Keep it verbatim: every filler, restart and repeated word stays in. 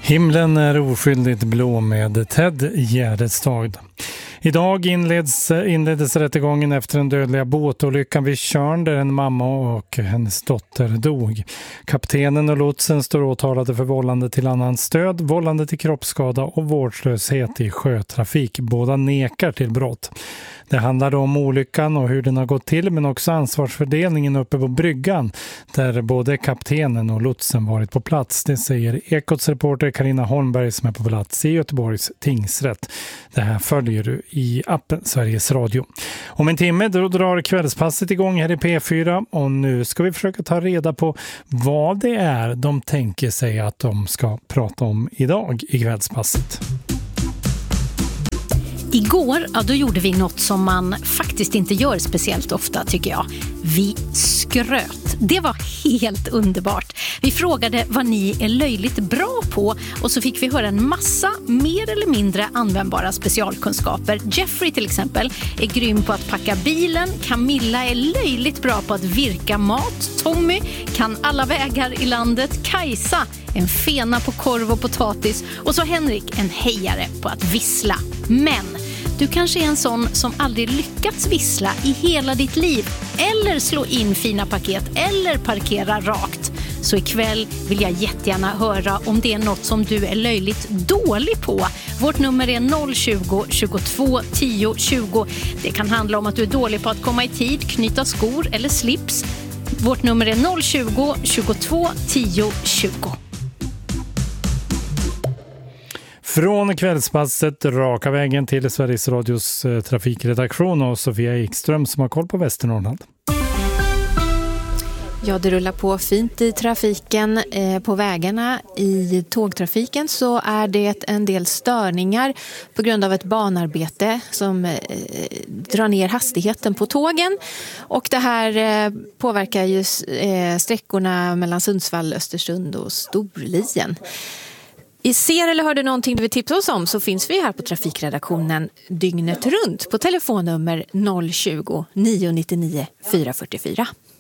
Himlen är oskyldigt blå med Ted Gärdestad. Idag inleds, inleddes rättegången efter den dödliga båtolyckan vid Tjörn där en mamma och hennes dotter dog. Kaptenen och lotsen står åtalade för vållande till annans stöd, vållande till kroppsskada och vårdslöshet i sjötrafik. Båda nekar till brott. Det handlar om olyckan och hur den har gått till, men också ansvarsfördelningen uppe på bryggan där både kaptenen och lotsen varit på plats. Det säger Ekots reporter Carina Holmberg som är på plats i Göteborgs tingsrätt. Det här följer du i appen Sveriges Radio. Om en timme då drar kvällspasset igång här i P fyra och nu ska vi försöka ta reda på vad det är de tänker sig att de ska prata om idag i kvällspasset. Igår, ja, då gjorde vi något som man faktiskt inte gör speciellt ofta tycker jag. Vi skröt. Det var helt underbart. Vi frågade vad ni är löjligt bra på och så fick vi höra en massa mer eller mindre användbara specialkunskaper. Jeffrey till exempel är grym på att packa bilen. Camilla är löjligt bra på att virka mat. Tommy kan alla vägar i landet. Kajsa en fena på korv och potatis. Och så Henrik en hejare på att vissla. Men du kanske är en sån som aldrig lyckats vissla i hela ditt liv. Eller slå in fina paket. Eller parkera rakt. Så ikväll vill jag jättegärna höra om det är något som du är löjligt dålig på. Vårt nummer är noll tjugo, tjugotvå, tio, tjugo. Det kan handla om att du är dålig på att komma i tid, knyta skor eller slips. Vårt nummer är noll tjugo, tjugotvå, tio, tjugo. Från kvällspasset raka vägen till Sveriges Radios trafikredaktion och Sofia Ekström som har koll på Västernorrland. Ja, det rullar på fint i trafiken. Eh, på vägarna i tågtrafiken så är det en del störningar på grund av ett banarbete som eh, drar ner hastigheten på tågen. Och det här eh, påverkar ju eh, sträckorna mellan Sundsvall, Östersund och Storlien. I ser eller hör du någonting du vill tipsa oss om så finns vi här på trafikredaktionen dygnet runt på telefonnummer noll tjugo, nio nio nio, fyra fyra fyra.